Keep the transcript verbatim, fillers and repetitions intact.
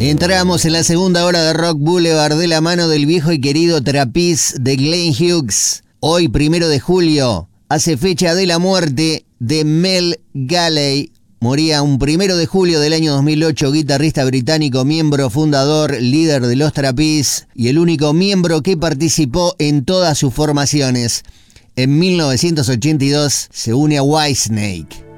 Entramos en la segunda hora de Rock Boulevard de la mano del viejo y querido Trapeze de Glenn Hughes. Hoy, primero de julio, hace fecha de la muerte de Mel Galley. Moría un primero de julio del año dos mil ocho, guitarrista británico, miembro fundador, líder de los Trapeze y el único miembro que participó en todas sus formaciones. En mil novecientos ochenta y dos se une a Whitesnake.